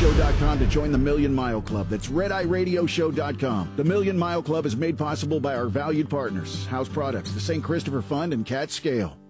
RedEyeRadioShow.com to join the Million Mile Club. That's RedEyeRadioShow.com. The Million Mile Club is made possible by our valued partners, House Products, the St. Christopher Fund, and Cat Scale.